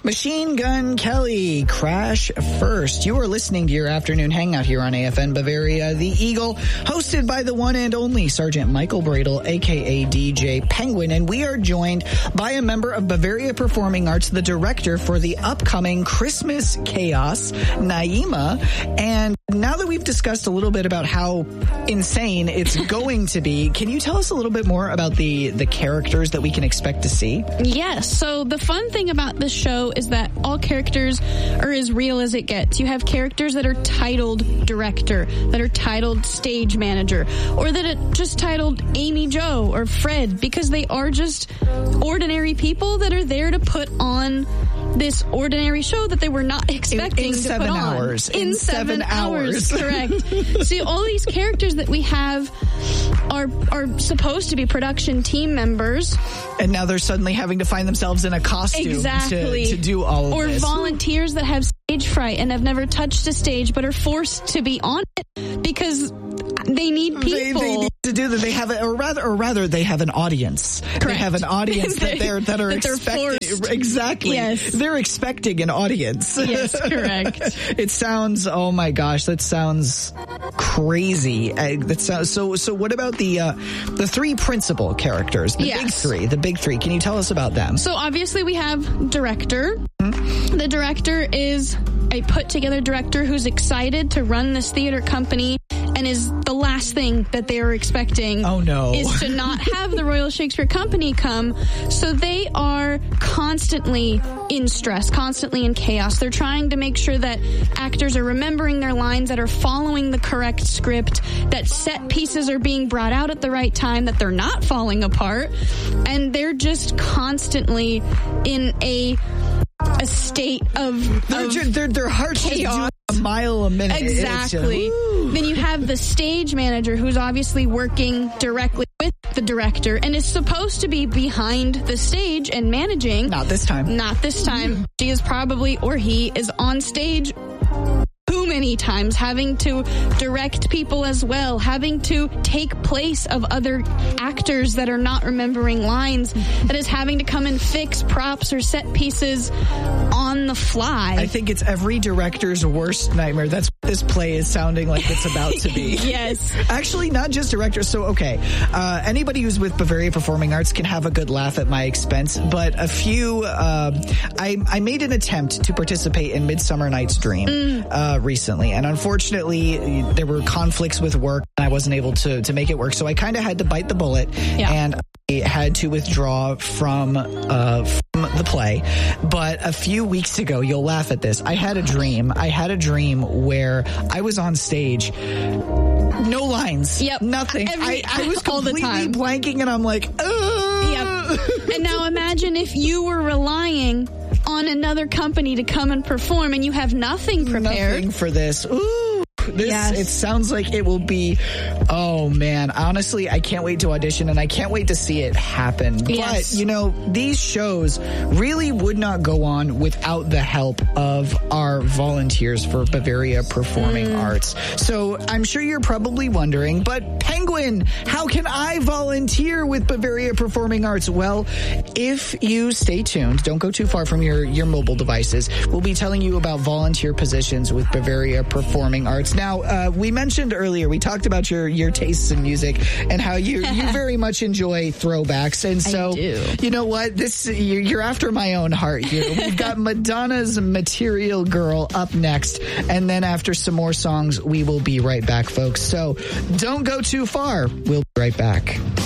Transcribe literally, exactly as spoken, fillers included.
Machine Gun Kelly, Crash First. You are listening to your afternoon hangout here on A F N Bavaria, The Eagle, hosted by the one and only Sergeant Michael Bradle, a k a. D J Penguin, and we are joined by a member of Bavaria Performing Arts, the director for the upcoming Christmas Chaos, Naima. And now that we've discussed a little bit about how insane it's going to be, can you tell us a little bit more about the, the characters that we can expect to see? Yes. So the fun thing about this show is that all characters are as real as it gets. You have characters that are titled director, that are titled stage manager, or that are just titled Amy Jo or Fred, because they are just ordinary people that are there to put on this ordinary show that they were not expecting in, in to seven put hours. on. In, in seven, seven hours. hours. Correct. See, all these characters that we have are are supposed to be production team members. And now they're suddenly having to find themselves in a costume exactly. to, to do all of or this. Or volunteers that have stage fright and have never touched a stage but are forced to be on it because they need people. They, they need to do that. They have, a, or rather, or rather, they have an audience. Correct. They have an audience that they're that are that they're expecting. forced. Exactly. Yes. They're expecting an audience. Yes, correct. It sounds. Oh my gosh, that sounds crazy. Uh, that sounds so. So, what about the uh, the three principal characters? The yes. big three. The big three. Can you tell us about them? So obviously we have director. Mm-hmm. The director is a put together director who's excited to run this theater company, and is the last thing that they are expecting. Oh no. Is to not have the Royal Shakespeare Company come. So they are constantly in stress, constantly in chaos. They're trying to make sure that actors are remembering their lines, that are following the correct script, that set pieces are being brought out at the right time, that they're not falling apart. And they're just constantly in a a state of, Their, of their, their hearts chaos. Just do a mile a minute. Exactly. Just, then you have the stage manager who's obviously working directly with the director and is supposed to be behind the stage and managing. Not this time. Not this time. She is probably, or he is on stage too many times, having to direct people as well, having to take place of other actors that are not remembering lines, that is having to come and fix props or set pieces on the fly. I think it's every director's worst nightmare. That's what this play is sounding like it's about to be. Yes. Actually, not just directors. So, okay, uh, anybody who's with Bavaria Performing Arts can have a good laugh at my expense, but a few, uh, I, I made an attempt to participate in Midsummer Night's Dream mm. uh, recently, and unfortunately, there were conflicts with work, and I wasn't able to, to make it work, so I kind of had to bite the bullet, yeah. and I had to withdraw from, uh, from the play. But a few weeks ago, you'll laugh at this, I had a dream. I had a dream where I was on stage, no lines, yep. nothing. Every, I, I was all completely the time. blanking, and I'm like, ugh. Yep. And now imagine if you were relying on another company to come and perform, and you have nothing prepared. Nothing for this. Ooh. This, yes. It sounds like it will be, oh man, honestly, I can't wait to audition, and I can't wait to see it happen. Yes. But, you know, these shows really would not go on without the help of our volunteers for Bavaria Performing mm. Arts. So I'm sure you're probably wondering, but Penguin, how can I volunteer with Bavaria Performing Arts? Well, if you stay tuned, don't go too far from your, your mobile devices, we'll be telling you about volunteer positions with Bavaria Performing Arts. Now, uh, we mentioned earlier, we talked about your, your tastes in music and how you, you very much enjoy throwbacks. And so, I do. You know what? This, you're, you're after my own heart here. We've got Madonna's Material Girl up next. And then after some more songs, we will be right back, folks. So don't go too far. We'll be right back.